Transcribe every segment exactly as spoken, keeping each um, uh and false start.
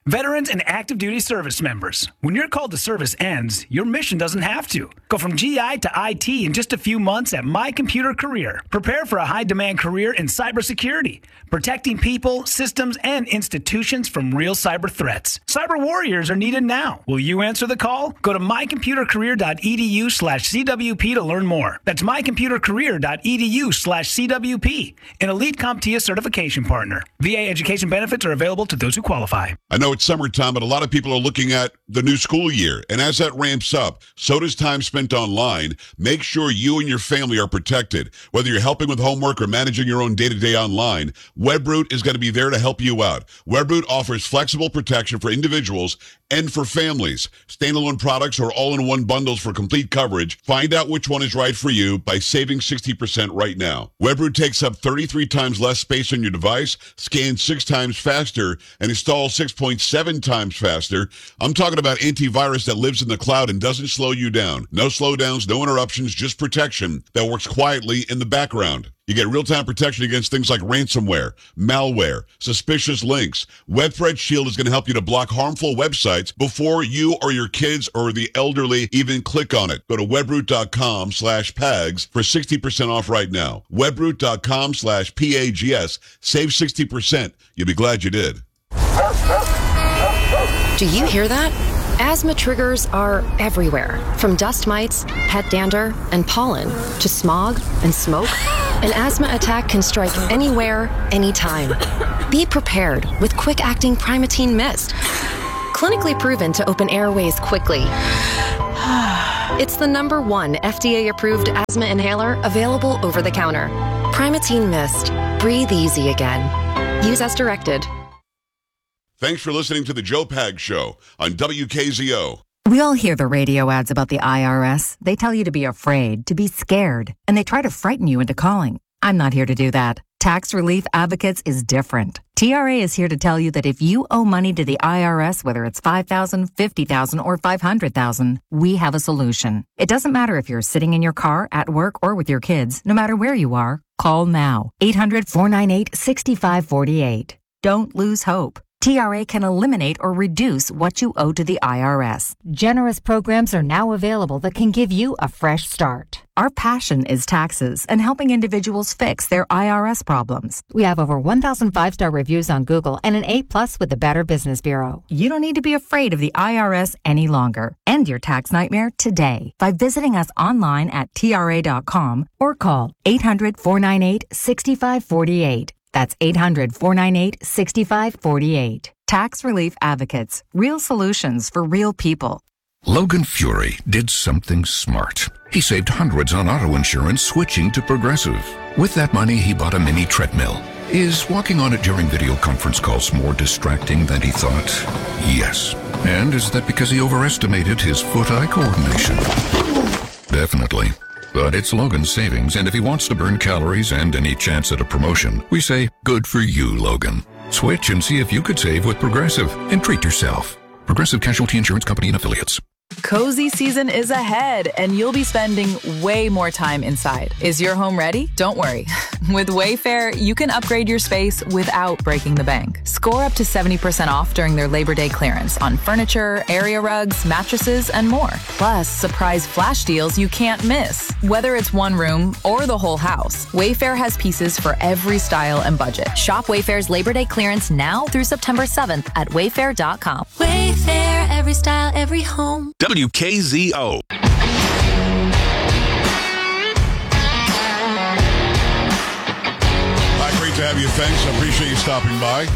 Veterans and active duty service members, when your call to service ends, your mission doesn't have to. Go from G I to I T in just a few months at My Computer Career. Prepare for a high-demand career in cybersecurity, protecting people, systems, and institutions from real cyber threats. Cyber warriors are needed now. Will you answer the call? Go to mycomputercareer.edu slash CWP to learn more. That's mycomputercareer.edu slash CWP, an elite CompTIA certification partner. V A education benefits are available to those who qualify. I know it's summertime, but a lot of people are looking at the new school year. And as that ramps up, so does time spent online. Make sure you and your family are protected. Whether you're helping with homework or managing your own day-to-day online, Webroot is going to be there to help you out. Webroot offers flexible protection for individuals and for families. Standalone products or all-in-one bundles for complete coverage. Find out which one is right for you by saving sixty percent right now. Webroot takes up thirty-three times less space on your device, scans six times faster, and installs six point seven times faster. I'm talking about antivirus that lives in the cloud and doesn't slow you down. No slowdowns, no interruptions, just protection that works quietly in the background. You get real-time protection against things like ransomware, malware, suspicious links. Web Threat Shield is going to help you to block harmful websites before you or your kids or the elderly even click on it. Go to webroot.com slash PAGS for sixty percent off right now. webroot.com slash P-A-G-S. Save sixty percent. You'll be glad you did. Do you hear that? Asthma triggers are everywhere, from dust mites, pet dander, and pollen, to smog and smoke. An asthma attack can strike anywhere, anytime. Be prepared with quick-acting Primatene Mist. Clinically proven to open airways quickly. It's the number one F D A-approved asthma inhaler available over the counter. Primatene Mist. Breathe easy again. Use as directed. Thanks for listening to the Joe Pags Show on W K Z O. We all hear the radio ads about the I R S. They tell you to be afraid, to be scared, and they try to frighten you into calling. I'm not here to do that. Tax Relief Advocates is different. T R A is here to tell you that if you owe money to the I R S, whether it's five thousand dollars, fifty thousand dollars, or five hundred thousand dollars, we have a solution. It doesn't matter if you're sitting in your car, at work, or with your kids. No matter where you are, call now. eight hundred, four nine eight, six five four eight. Don't lose hope. T R A can eliminate or reduce what you owe to the I R S. Generous programs are now available that can give you a fresh start. Our passion is taxes and helping individuals fix their I R S problems. We have over one thousand five-star reviews on Google and an A plus with the Better Business Bureau. You don't need to be afraid of the I R S any longer. End your tax nightmare today by visiting us online at T R A dot com or call eight hundred, four nine eight, six five four eight. That's eight hundred, four nine eight, six five four eight. Tax Relief Advocates. Real solutions for real people. Logan Fury did something smart. He saved hundreds on auto insurance switching to Progressive. With that money, he bought a mini treadmill. Is walking on it during video conference calls more distracting than he thought? Yes. And is that because he overestimated his foot-eye coordination? Definitely. But it's Logan's savings, and if he wants to burn calories and any chance at a promotion, we say, good for you, Logan. Switch and see if you could save with Progressive and treat yourself. Progressive Casualty Insurance Company and Affiliates. Cozy season is ahead, and you'll be spending way more time inside. Is your home ready? Don't worry. With Wayfair, you can upgrade your space without breaking the bank. Score up to seventy percent off during their Labor Day clearance on furniture, area rugs, mattresses, and more. Plus, surprise flash deals you can't miss. Whether it's one room or the whole house, Wayfair has pieces for every style and budget. Shop Wayfair's Labor Day clearance now through September seventh at wayfair dot com. Wayfair, every style, every home. W K Z O. Hi, great to have you. Thanks. I appreciate you stopping by.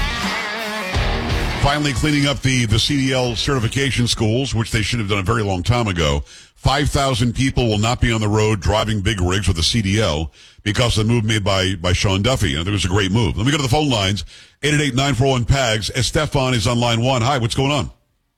Finally cleaning up the, the C D L certification schools, which they should have done a very long time ago. five thousand people will not be on the road driving big rigs with the C D L because of the move made by, by Sean Duffy. And it was a great move. Let me go to the phone lines. eight eight eight, nine four one, P A G S. Estefan is on line one. Hi, what's going on?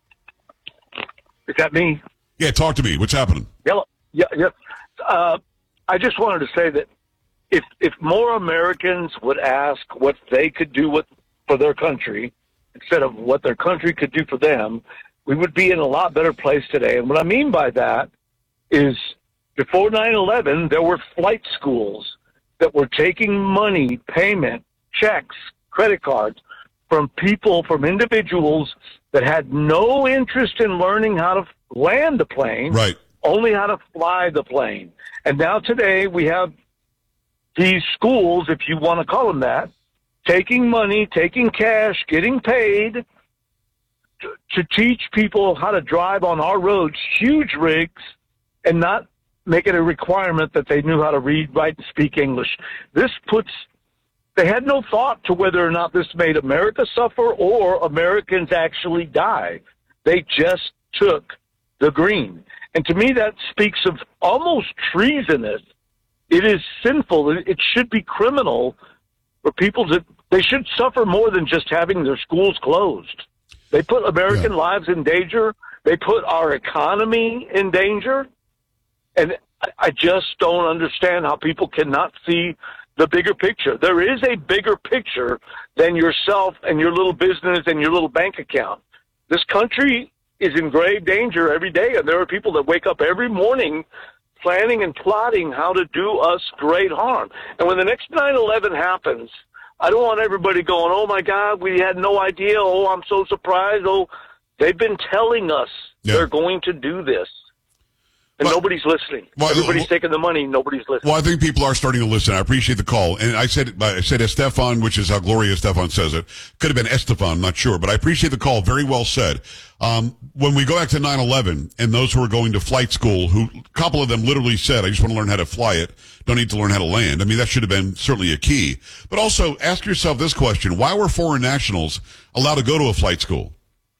Is that me? Yeah, talk to me. What's happening? Yeah, yeah, yeah. Uh, I just wanted to say that if if more Americans would ask what they could do with, for their country instead of what their country could do for them, we would be in a lot better place today. And what I mean by that is before nine eleven, there were flight schools that were taking money, payment, checks, credit cards from people, from individuals that had no interest in learning how to land the plane, right? Only how to fly the plane. And now today we have these schools, if you want to call them that, taking money, taking cash, getting paid to, to teach people how to drive on our roads, huge rigs, and not make it a requirement that they knew how to read, write, and speak English. This puts, they had no thought to whether or not this made America suffer or Americans actually die. They just took the green. And to me, that speaks of almost treasonous. It is sinful. It should be criminal for people to, they should suffer more than just having their schools closed. They put American yeah. lives in danger. They put our economy in danger. And I just don't understand how people cannot see the bigger picture. There is a bigger picture than yourself and your little business and your little bank account. This country is in grave danger every day, and there are people that wake up every morning planning and plotting how to do us great harm. And when the next nine eleven happens, I don't want everybody going, oh, my God, we had no idea. Oh, I'm so surprised. Oh, they've been telling us yeah. they're going to do this. And well, nobody's listening. Well, Everybody's well, taking the money. Nobody's listening. Well, I think people are starting to listen. I appreciate the call. And I said I said Estefan, which is how Gloria Estefan says it. Could have been Estefan, I'm not sure. But I appreciate the call. Very well said. Um, when we go back to nine eleven and those who are going to flight school, who a couple of them literally said, I just want to learn how to fly it. Don't need to learn how to land. I mean, that should have been certainly a key. But also ask yourself this question. Why were foreign nationals allowed to go to a flight school?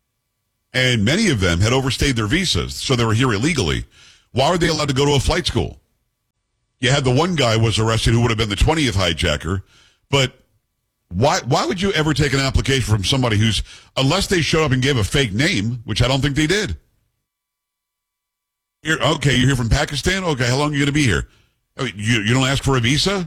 And many of them had overstayed their visas, so they were here illegally. Why were they allowed to go to a flight school? You had the one guy was arrested who would have been the twentieth hijacker, but why why would you ever take an application from somebody who's, unless they showed up and gave a fake name, which I don't think they did. You're, okay, you're here from Pakistan? Okay, how long are you going to be here? I mean, you, you don't ask for a visa?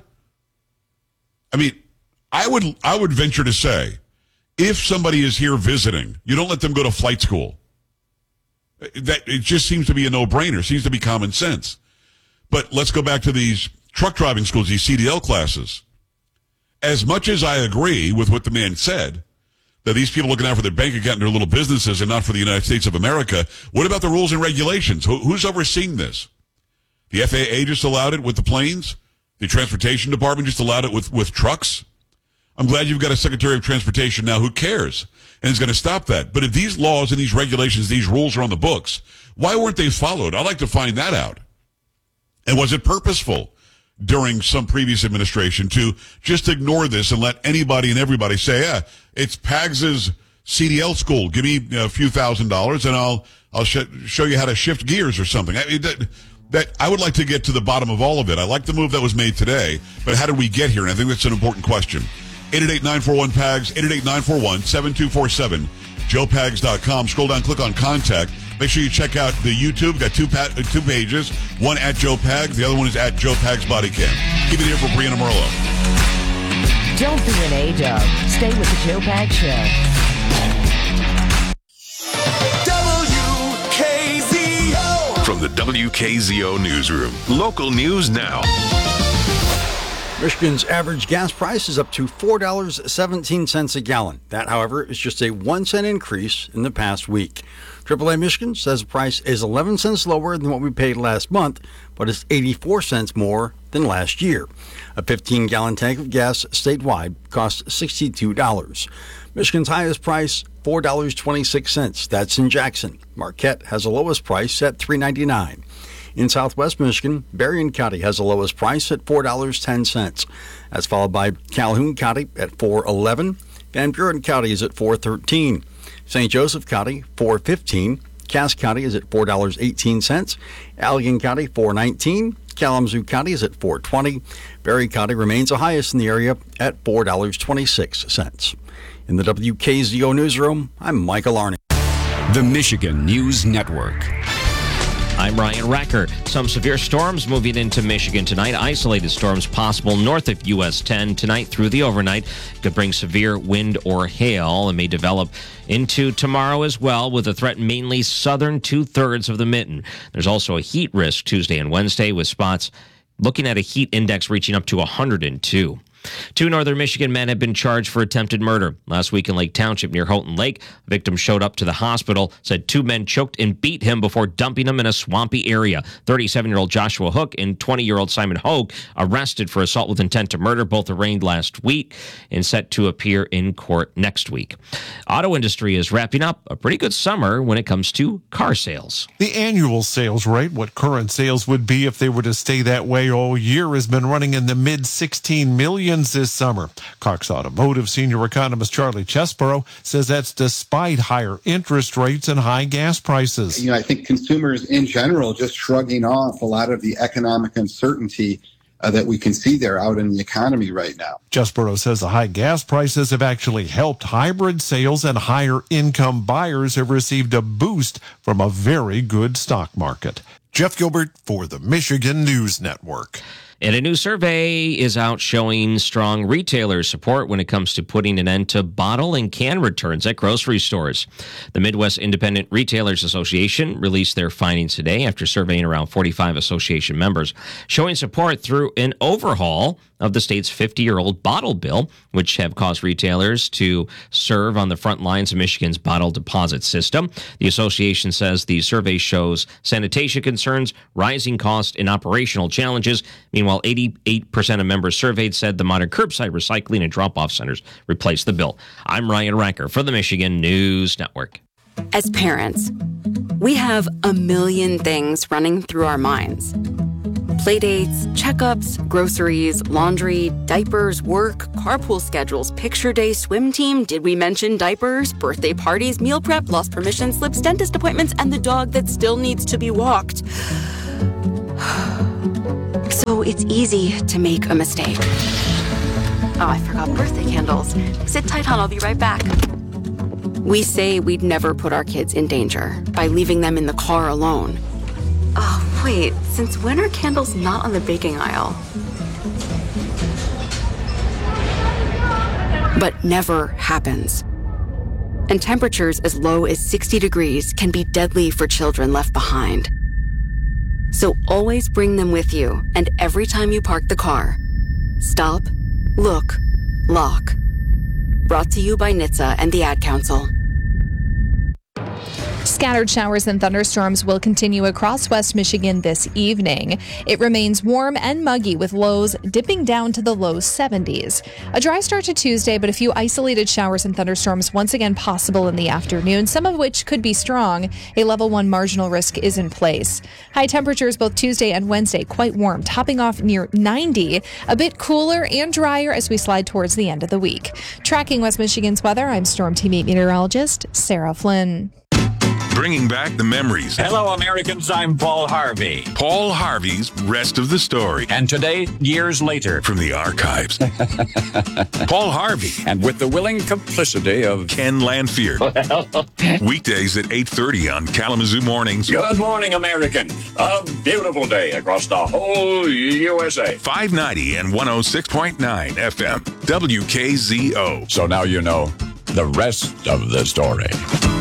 I mean, I would I would venture to say, if somebody is here visiting, you don't let them go to flight school. That it just seems to be a no-brainer. Seems to be common sense. But let's go back to these truck driving schools, these C D L classes. As much as I agree with what the man said, that these people are looking out for their bank account and their little businesses and not for the United States of America, what about the rules and regulations? Who, who's overseeing this? The F A A just allowed it with the planes? The Transportation Department just allowed it with, with trucks? I'm glad you've got a Secretary of Transportation now who cares and is going to stop that. But if these laws and these regulations, these rules are on the books, why weren't they followed? I'd like to find that out. And was it purposeful during some previous administration to just ignore this and let anybody and everybody say, yeah, it's Pags's C D L school. Give me a few thousand dollars and I'll I'll sh- show you how to shift gears or something. I mean, that, that I would like to get to the bottom of all of it. I like the move that was made today, but how did we get here? And I think that's an important question. eight eight eight, nine four one, P A G S, eight eight eight, nine four one, seven two four seven, joe pags dot com. Scroll down, click on contact. Make sure you check out the YouTube. Got two pa- two pages. One at Joe Pags. The other one is at Joe Pags Body Cam. Keep it here for Brianna Merlo. Don't be an A-dub. Stay with the Joe Pags Show. W K Z O. From the W K Z O Newsroom. Local news now. Michigan's average gas price is up to four dollars and seventeen cents a gallon. That, however, is just a one cent increase in the past week. triple A Michigan says the price is eleven cents lower than what we paid last month, but it's eighty-four cents more than last year. A fifteen gallon tank of gas statewide costs sixty-two dollars. Michigan's highest price, four dollars and twenty-six cents. That's in Jackson. Marquette has the lowest price at three dollars and ninety-nine cents. In southwest Michigan, Berrien County has the lowest price at four dollars and ten cents. That's followed by Calhoun County at four dollars and eleven cents. Van Buren County is at four dollars and thirteen cents. Saint Joseph County, four dollars and fifteen cents. Cass County is at four dollars and eighteen cents. Allegan County, four dollars and nineteen cents. Kalamazoo County is at four dollars and twenty cents. Berry County remains the highest in the area at four dollars and twenty-six cents. In the W K Z O Newsroom, I'm Michael Arney. The Michigan News Network. I'm Ryan Recker. Some severe storms moving into Michigan tonight. Isolated storms possible north of U S ten tonight through the overnight. Could bring severe wind or hail and may develop into tomorrow as well, with a threat mainly southern two-thirds of the mitten. There's also a heat risk Tuesday and Wednesday, with spots looking at a heat index reaching up to one hundred two. Two northern Michigan men have been charged for attempted murder. Last week in Lake Township near Houghton Lake, a victim showed up to the hospital, said two men choked and beat him before dumping him in a swampy area. thirty-seven-year-old Joshua Hook and twenty-year-old Simon Hogue arrested for assault with intent to murder, both arraigned last week and set to appear in court next week. Auto industry is wrapping up a pretty good summer when it comes to car sales. The annual sales rate, what current sales would be if they were to stay that way all year, has been running in the mid sixteen millions this summer. Cox Automotive senior economist Charlie Chesborough says that's despite higher interest rates and high gas prices. You know, I think consumers in general just shrugging off a lot of the economic uncertainty Uh, that we can see there out in the economy right now. Chesborough says the high gas prices have actually helped hybrid sales, and higher income buyers have received a boost from a very good stock market. Jeff Gilbert for the Michigan News Network. And a new survey is out showing strong retailer support when it comes to putting an end to bottle and can returns at grocery stores. The Midwest Independent Retailers Association released their findings today after surveying around forty-five association members, showing support through an overhaul of the state's fifty-year-old bottle bill, which have caused retailers to serve on the front lines of Michigan's bottle deposit system. The association says the survey shows sanitation concerns, rising costs, and operational challenges. Meanwhile, eighty-eight percent of members surveyed said the modern curbside recycling and drop-off centers replaced the bill. I'm Ryan Ranker for the Michigan News Network. As parents, we have a million things running through our minds. Playdates, checkups, groceries, laundry, diapers, work, carpool schedules, picture day, swim team, did we mention diapers, birthday parties, meal prep, lost permission slips, dentist appointments, and the dog that still needs to be walked. So it's easy to make a mistake. Oh, I forgot birthday candles. Sit tight, hon, I'll be right back. We say we'd never put our kids in danger by leaving them in the car alone. Oh, wait, since when are candles not on the baking aisle? But never happens. And temperatures as low as sixty degrees can be deadly for children left behind. So always bring them with you, and every time you park the car, stop, look, lock. Brought to you by N H T S A and the Ad Council. Scattered showers and thunderstorms will continue across West Michigan this evening. It remains warm and muggy with lows dipping down to the low seventies. A dry start to Tuesday, but a few isolated showers and thunderstorms once again possible in the afternoon, some of which could be strong. A level one marginal risk is in place. High temperatures both Tuesday and Wednesday quite warm, topping off near ninety. A bit cooler and drier as we slide towards the end of the week. Tracking West Michigan's weather, I'm Storm Team eight meteorologist Sarah Flynn. Bringing back the memories. Hello, Americans. I'm Paul Harvey. Paul Harvey's Rest of the Story. And today, years later. From the archives. Paul Harvey. And with the willing complicity of Ken Lanfear. Well. Weekdays at eight thirty on Kalamazoo Mornings. Good morning, American. A beautiful day across the whole U S A. five ninety and one oh six point nine F M. W K Z O. So now you know the rest of the story.